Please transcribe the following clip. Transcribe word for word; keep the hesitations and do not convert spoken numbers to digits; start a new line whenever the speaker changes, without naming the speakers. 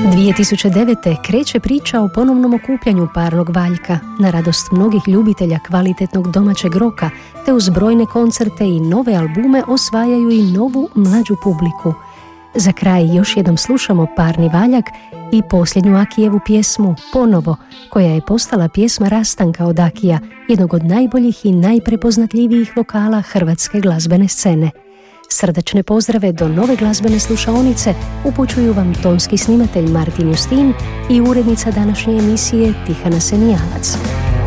dvije tisuće devete. kreće priča o ponovnom okupljanju parnog valjka, na radost mnogih ljubitelja kvalitetnog domaćeg roka, te uz brojne koncerte i nove albume osvajaju i novu mlađu publiku. Za kraj još jednom slušamo Parni valjak i posljednju Akijevu pjesmu Ponovo, koja je postala pjesma rastanka od Akija, jednog od najboljih i najprepoznatljivijih vokala hrvatske glazbene scene. Srdačne pozdrave do nove glazbene slušaonice upućuju vam tonski snimatelj Martin Justin i urednica današnje emisije Tihana Senijalac.